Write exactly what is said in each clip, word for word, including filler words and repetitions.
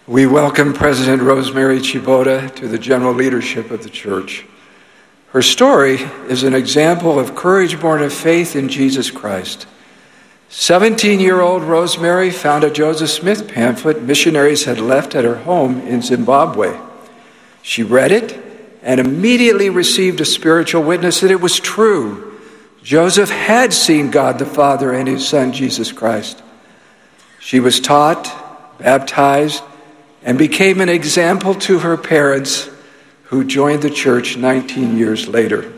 We welcome President Rosemary Chibota to the general leadership of the church. Her story is an example of courage born of faith in Jesus Christ. seventeen-year-old Rosemary found a Joseph Smith pamphlet missionaries had left at her home in Zimbabwe. She read it and immediately received a spiritual witness that it was true. Joseph had seen God the Father and his Son, Jesus Christ. She was taught, baptized, and became an example to her parents, who joined the church nineteen years later.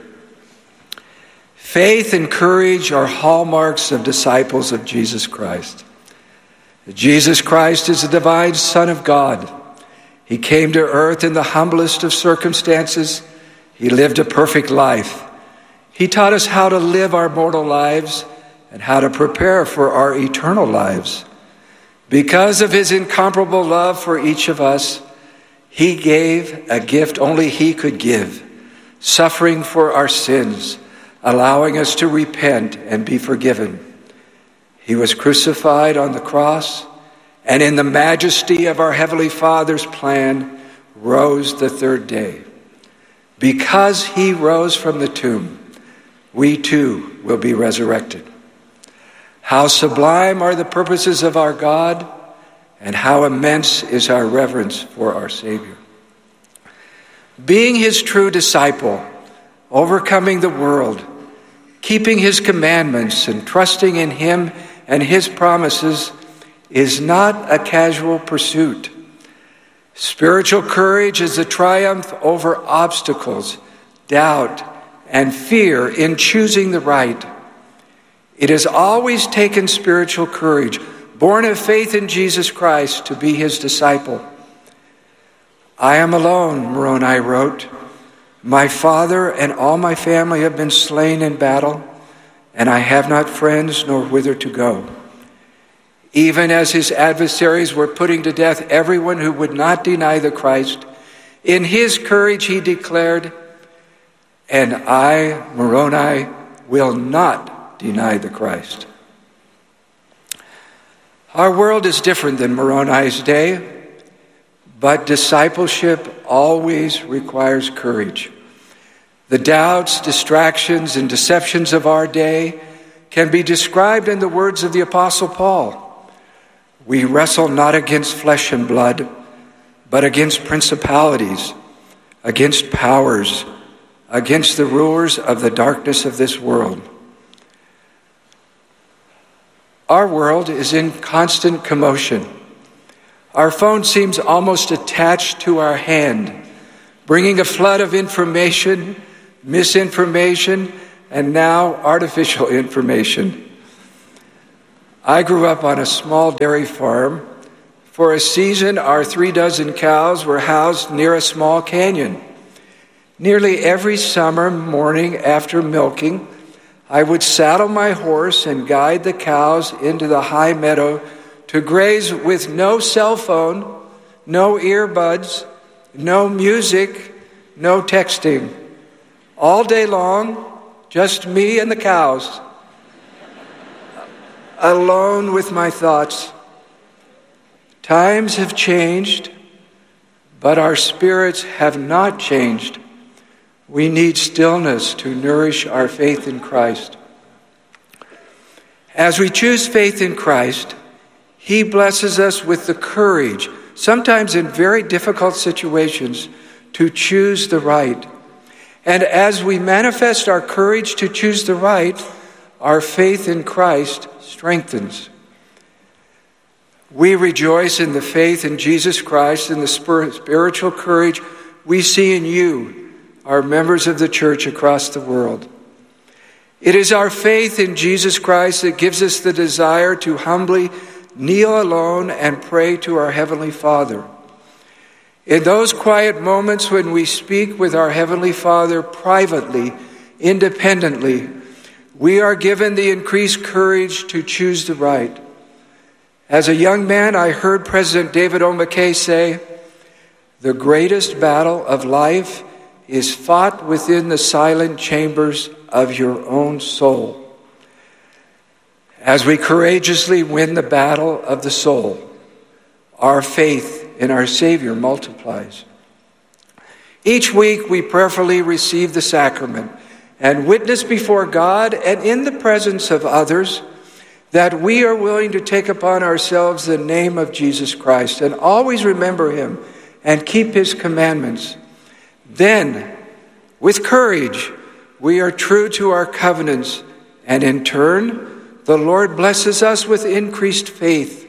Faith and courage are hallmarks of disciples of Jesus Christ. Jesus Christ is the divine Son of God. He came to earth in the humblest of circumstances. He lived a perfect life. He taught us how to live our mortal lives and how to prepare for our eternal lives. Because of his incomparable love for each of us, he gave a gift only he could give, suffering for our sins, allowing us to repent and be forgiven. He was crucified on the cross, and in the majesty of our Heavenly Father's plan, rose the third day. Because he rose from the tomb, we too will be resurrected. How sublime are the purposes of our God, and how immense is our reverence for our Savior. Being his true disciple, overcoming the world, keeping his commandments, and trusting in him and his promises is not a casual pursuit. Spiritual courage is the triumph over obstacles, doubt, and fear in choosing the right. It has always taken spiritual courage, born of faith in Jesus Christ, to be his disciple. I am alone, Moroni wrote. My father and all my family have been slain in battle, and I have not friends nor whither to go. Even as his adversaries were putting to death everyone who would not deny the Christ, in his courage he declared, and I, Moroni, will not deny the Christ. Our world is different than Moroni's day, but discipleship always requires courage. The doubts, distractions, and deceptions of our day can be described in the words of the Apostle Paul. We wrestle not against flesh and blood, but against principalities, against powers, against the rulers of the darkness of this world. Our world is in constant commotion. Our phone seems almost attached to our hand, bringing a flood of information, misinformation, and now artificial information. I grew up on a small dairy farm. For a season, our three dozen cows were housed near a small canyon. Nearly every summer morning after milking, I would saddle my horse and guide the cows into the high meadow to graze with no cell phone, no earbuds, no music, no texting. All day long, just me and the cows, alone with my thoughts. Times have changed, but our spirits have not changed. We need stillness to nourish our faith in Christ. As we choose faith in Christ, he blesses us with the courage, sometimes in very difficult situations, to choose the right. And as we manifest our courage to choose the right, our faith in Christ strengthens. We rejoice in the faith in Jesus Christ and the spiritual courage we see in you, are members of the church across the world. It is our faith in Jesus Christ that gives us the desire to humbly kneel alone and pray to our Heavenly Father. In those quiet moments when we speak with our Heavenly Father privately, independently, we are given the increased courage to choose the right. As a young man, I heard President David O. McKay say, "The greatest battle of life is fought within the silent chambers of your own soul." As we courageously win the battle of the soul, our faith in our Savior multiplies. Each week we prayerfully receive the sacrament and witness before God and in the presence of others that we are willing to take upon ourselves the name of Jesus Christ and always remember him and keep his commandments. Then, with courage, we are true to our covenants, and in turn, the Lord blesses us with increased faith.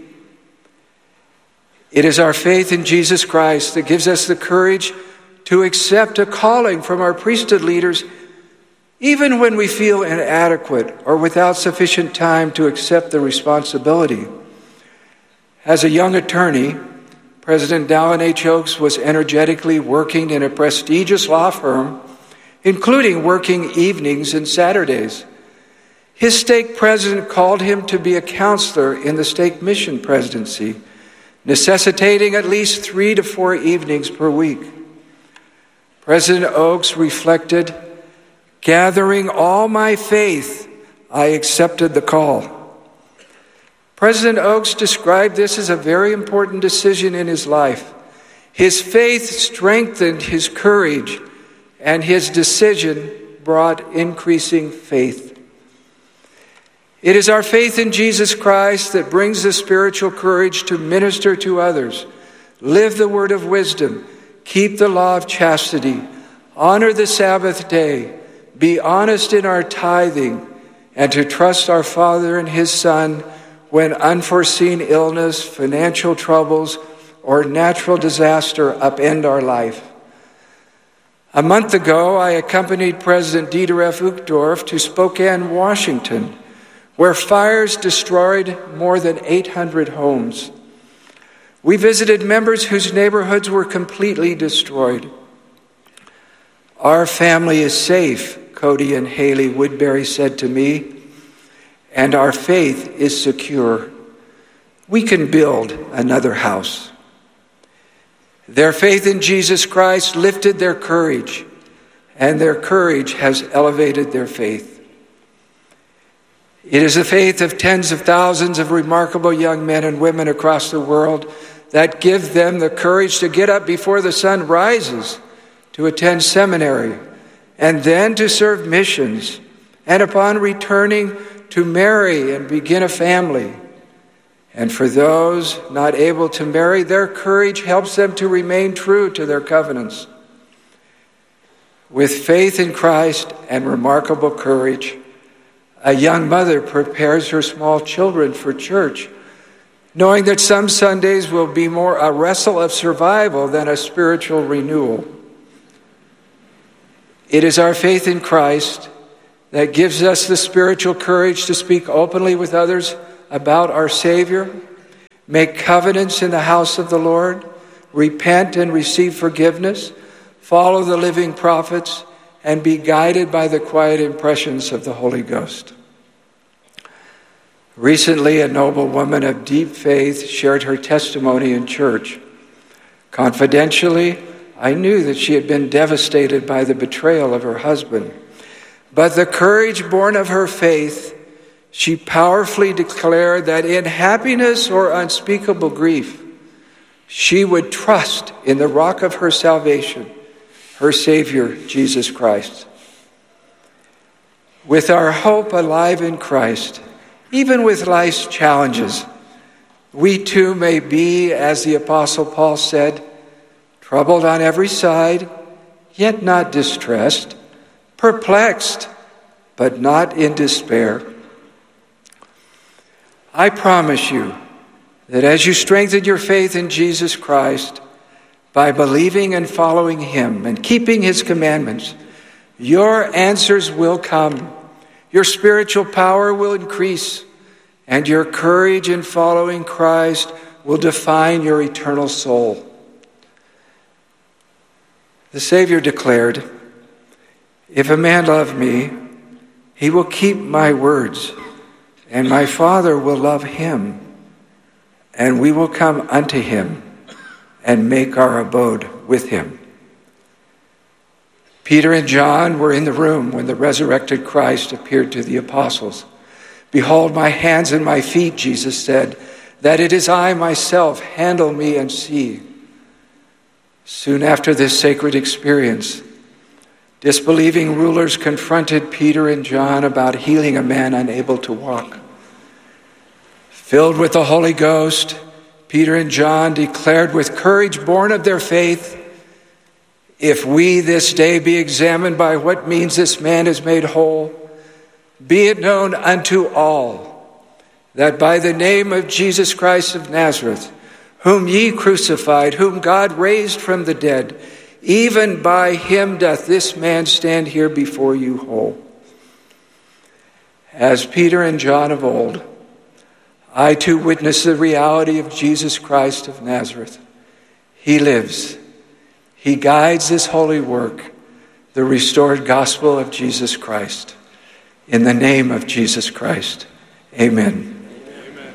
It is our faith in Jesus Christ that gives us the courage to accept a calling from our priesthood leaders, even when we feel inadequate or without sufficient time to accept the responsibility. As a young attorney, President Dallin H. Oaks was energetically working in a prestigious law firm, including working evenings and Saturdays. His stake president called him to be a counselor in the stake mission presidency, necessitating at least three to four evenings per week. President Oaks reflected, "Gathering all my faith, I accepted the call." President Oaks described this as a very important decision in his life. His faith strengthened his courage, and his decision brought increasing faith. It is our faith in Jesus Christ that brings the spiritual courage to minister to others, live the word of wisdom, keep the law of chastity, honor the Sabbath day, be honest in our tithing, and to trust our Father and his Son when unforeseen illness, financial troubles, or natural disaster upend our life. A month ago, I accompanied President Dieter F. Uchtdorf to Spokane, Washington, where fires destroyed more than eight hundred homes. We visited members whose neighborhoods were completely destroyed. "Our family is safe," Cody and Haley Woodbury said to me, "and our faith is secure. We can build another house." Their faith in Jesus Christ lifted their courage, and their courage has elevated their faith. It is the faith of tens of thousands of remarkable young men and women across the world that give them the courage to get up before the sun rises, to attend seminary, and then to serve missions, and upon returning to marry and begin a family. And for those not able to marry, their courage helps them to remain true to their covenants. With faith in Christ and remarkable courage, a young mother prepares her small children for church, knowing that some Sundays will be more a wrestle of survival than a spiritual renewal. It is our faith in Christ that gives us the spiritual courage to speak openly with others about our Savior, make covenants in the house of the Lord, repent and receive forgiveness, follow the living prophets, and be guided by the quiet impressions of the Holy Ghost. Recently, a noble woman of deep faith shared her testimony in church. Confidentially, I knew that she had been devastated by the betrayal of her husband. But the courage born of her faith, she powerfully declared that in happiness or unspeakable grief, she would trust in the rock of her salvation, her Savior, Jesus Christ. With our hope alive in Christ, even with life's challenges, we too may be, as the Apostle Paul said, troubled on every side, yet not distressed, perplexed, but not in despair. I promise you that as you strengthen your faith in Jesus Christ by believing and following him and keeping his commandments, your answers will come, your spiritual power will increase, and your courage in following Christ will define your eternal soul. The Savior declared, "If a man love me, he will keep my words, and my Father will love him, and we will come unto him and make our abode with him." Peter and John were in the room when the resurrected Christ appeared to the apostles. "Behold my hands and my feet," Jesus said, "that it is I myself, handle me and see." Soon after this sacred experience, disbelieving rulers confronted Peter and John about healing a man unable to walk. Filled with the Holy Ghost, Peter and John declared with courage born of their faith, "If we this day be examined by what means this man is made whole, be it known unto all that by the name of Jesus Christ of Nazareth, whom ye crucified, whom God raised from the dead, even by him doth this man stand here before you whole." As Peter and John of old, I too witness the reality of Jesus Christ of Nazareth. He lives. He guides this holy work, the restored gospel of Jesus Christ. In the name of Jesus Christ, amen. Amen.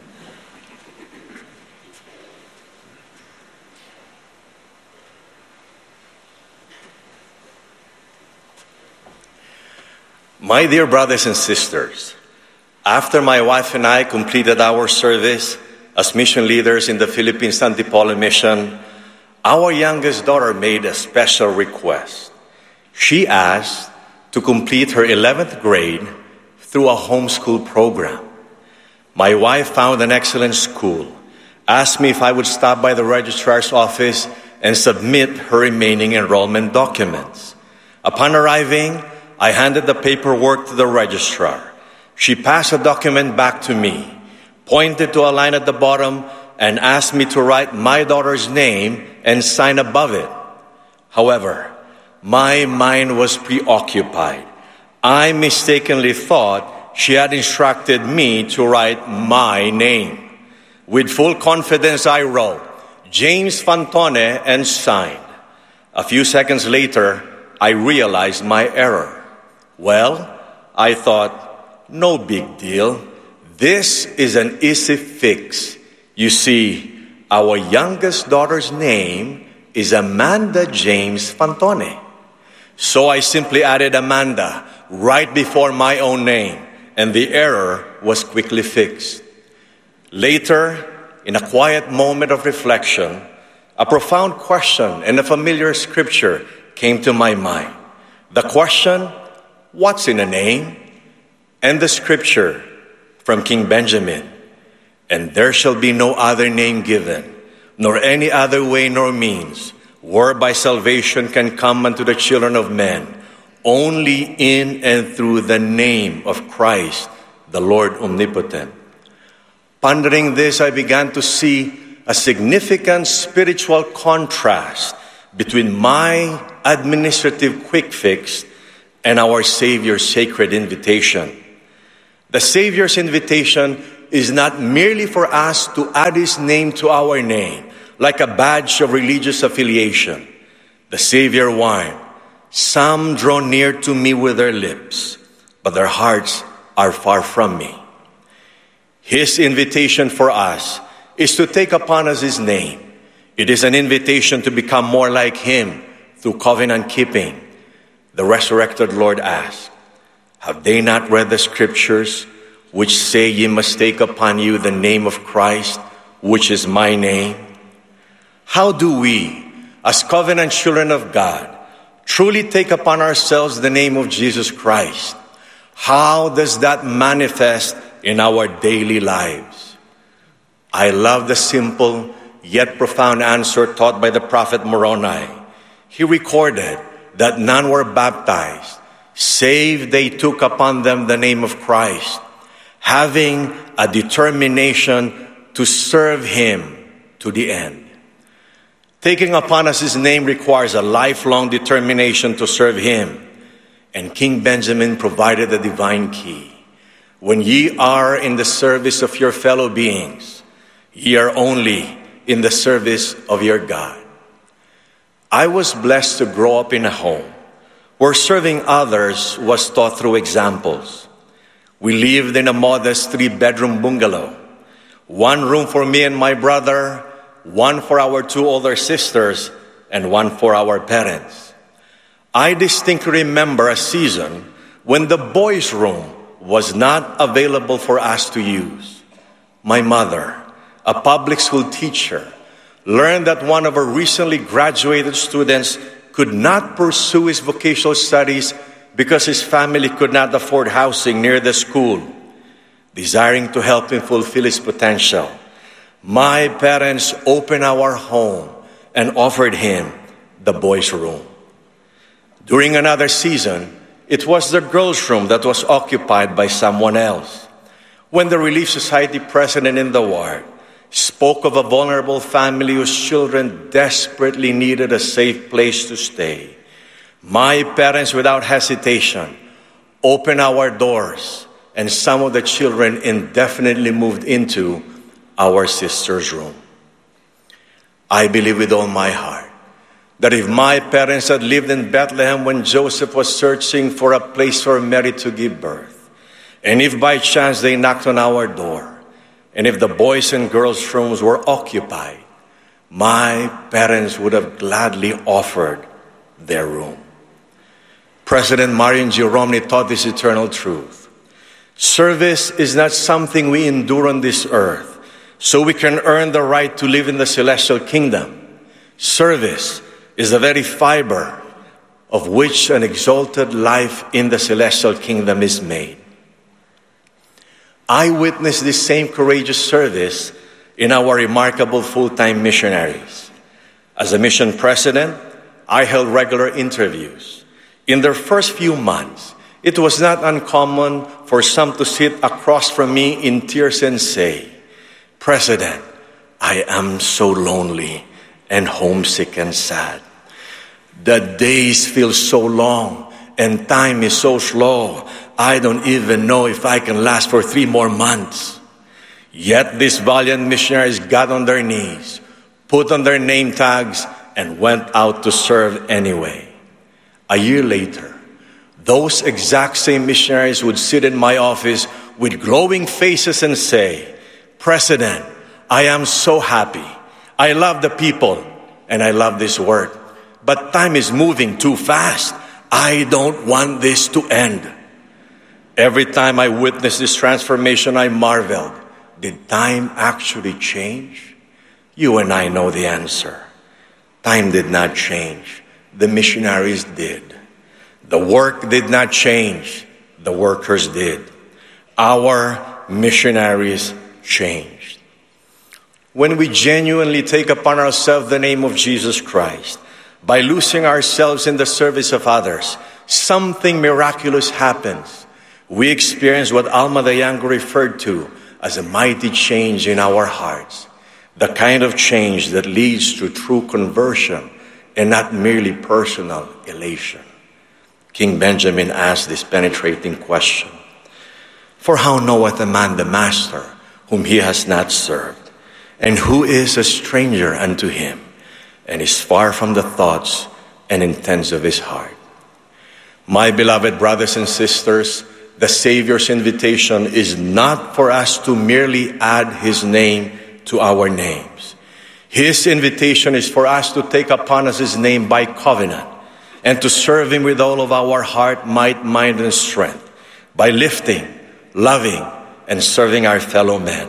My dear brothers and sisters, after my wife and I completed our service as mission leaders in the Philippines Antipolo Mission, our youngest daughter made a special request. She asked to complete her eleventh grade through a homeschool program. My wife found an excellent school, asked me if I would stop by the registrar's office and submit her remaining enrollment documents. Upon arriving, I handed the paperwork to the registrar. She passed the document back to me, pointed to a line at the bottom, and asked me to write my daughter's name and sign above it. However, my mind was preoccupied. I mistakenly thought she had instructed me to write my name. With full confidence, I wrote, James Fantone, and signed. A few seconds later, I realized my error. Well, I thought, no big deal. This is an easy fix. You see, our youngest daughter's name is Amanda James Fantone. So I simply added Amanda right before my own name, and the error was quickly fixed. Later, in a quiet moment of reflection, a profound question and a familiar scripture came to my mind. The question, what's in a name? And the scripture from King Benjamin, and there shall be no other name given, nor any other way nor means, whereby salvation can come unto the children of men, only in and through the name of Christ, the Lord Omnipotent. Pondering this, I began to see a significant spiritual contrast between my administrative quick fix and our Savior's sacred invitation. The Savior's invitation is not merely for us to add His name to our name, like a badge of religious affiliation. The Savior whined, "Some draw near to me with their lips, but their hearts are far from me." His invitation for us is to take upon us His name. It is an invitation to become more like Him through covenant keeping. The resurrected Lord asked, "Have they not read the scriptures, which say ye must take upon you the name of Christ, which is my name?" How do we, as covenant children of God, truly take upon ourselves the name of Jesus Christ? How does that manifest in our daily lives? I love the simple yet profound answer taught by the prophet Moroni. He recorded that none were baptized, save they took upon them the name of Christ, having a determination to serve Him to the end. Taking upon us His name requires a lifelong determination to serve Him, and King Benjamin provided the divine key. When ye are in the service of your fellow beings, ye are only in the service of your God. I was blessed to grow up in a home where serving others was taught through examples. We lived in a modest three-bedroom bungalow. One room for me and my brother, one for our two older sisters, and one for our parents. I distinctly remember a season when the boys' room was not available for us to use. My mother, a public school teacher, learned that one of our recently graduated students could not pursue his vocational studies because his family could not afford housing near the school. Desiring to help him fulfill his potential, my parents opened our home and offered him the boys' room. During another season, it was the girls' room that was occupied by someone else. When the Relief Society president in the ward spoke of a vulnerable family whose children desperately needed a safe place to stay, my parents, without hesitation, opened our doors, and some of the children indefinitely moved into our sister's room. I believe with all my heart that if my parents had lived in Bethlehem when Joseph was searching for a place for Mary to give birth, and if by chance they knocked on our door, and if the boys' and girls' rooms were occupied, my parents would have gladly offered their room. President Marion G. Romney taught this eternal truth. Service is not something we endure on this earth so we can earn the right to live in the celestial kingdom. Service is the very fiber of which an exalted life in the celestial kingdom is made. I witnessed this same courageous service in our remarkable full-time missionaries. As a mission president, I held regular interviews. In their first few months, it was not uncommon for some to sit across from me in tears and say, "President, I am so lonely and homesick and sad. The days feel so long and time is so slow. I don't even know if I can last for three more months." Yet these valiant missionaries got on their knees, put on their name tags, and went out to serve anyway. A year later, those exact same missionaries would sit in my office with glowing faces and say, "President, I am so happy. I love the people and I love this work. But time is moving too fast. I don't want this to end." Every time I witnessed this transformation, I marveled. Did time actually change? You and I know the answer. Time did not change. The missionaries did. The work did not change. The workers did. Our missionaries changed. When we genuinely take upon ourselves the name of Jesus Christ, by losing ourselves in the service of others, something miraculous happens. We experience what Alma the Younger referred to as a mighty change in our hearts, the kind of change that leads to true conversion and not merely personal elation. King Benjamin asked this penetrating question, "For how knoweth a man the master whom he has not served? And who is a stranger unto him, and is far from the thoughts and intents of his heart?" My beloved brothers and sisters, the Savior's invitation is not for us to merely add his name to our names. His invitation is for us to take upon us his name by covenant and to serve him with all of our heart, might, mind, and strength by lifting, loving, and serving our fellow men.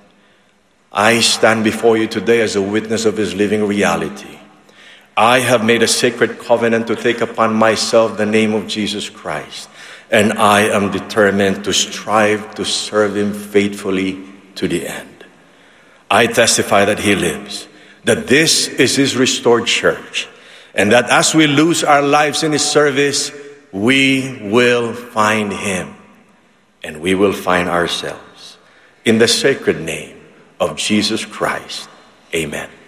I stand before you today as a witness of his living reality. I have made a sacred covenant to take upon myself the name of Jesus Christ, and I am determined to strive to serve him faithfully to the end. I testify that he lives, that this is his restored church, and that as we lose our lives in his service, we will find him, and we will find ourselves. In the sacred name of Jesus Christ, amen.